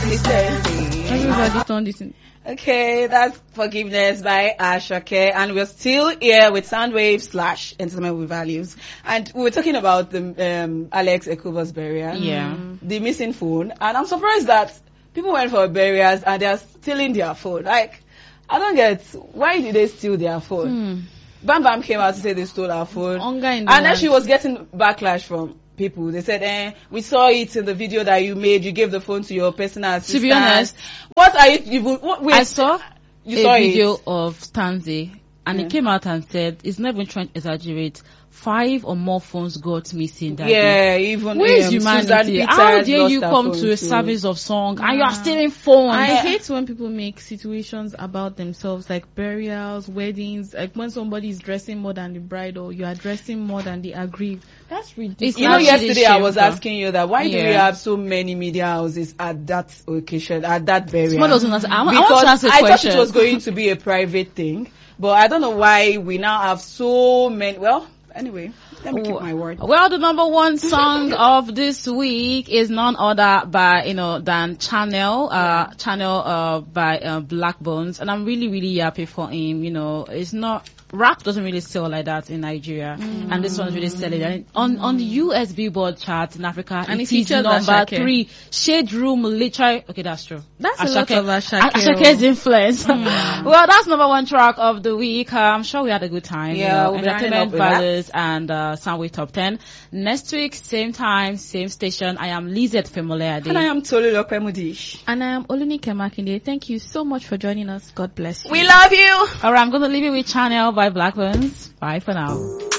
consistency. Everybody turn this in. Okay, that's Forgiveness by Ashake, and we're still here with Soundwave / Entertainment with Values, and we were talking about the Alex Ekuba's burial, the missing phone, and I'm surprised that people went for burials and they're stealing their phone. Like, I don't get, why did they steal their phone? Bam Bam came out to say they stole her phone, and then she was getting backlash from people. They said, we saw it in the video that you made. You gave the phone to your personal assistant. To be honest, what are you? I saw a video of Stanzi, and he came out and said, it's not even trying to exaggerate. 5 or more phones got missing that day. Even where is humanity? How dare you come to a service of song and you are stealing phones? I hate when people make situations about themselves, like burials, weddings, like when somebody is dressing more than the bride or you are dressing more than the aggrieved. That's ridiculous. You know, yesterday I was asking you that why do we have so many media houses at that occasion, at that burial? Because I thought it was going to be a private thing, but I don't know why we now have so many. Well, anyway, let me keep my word. Well, the number one song of this week is none other by, than Channel by Black Bones. And I'm really, really happy for him. It's not, rap doesn't really sell like that in Nigeria. And this one's really selling. And on the US Billboard chart in Africa, and it is number 3. Shade Room, literally, okay, that's true. That's a lot of Ashake's influence. Well, that's number 1 track of the week. I'm sure we had a good time. Yeah, Entertainment Values and Soundwave Top 10. Next week, same time, same station. I am Lizette Femoleade. And I am Tolu Lopemudish. And I am Olunike Makinde. Thank you so much for joining us. God bless you. We love you. Alright, I'm going to leave you with Channel by Black Bones. Bye for now.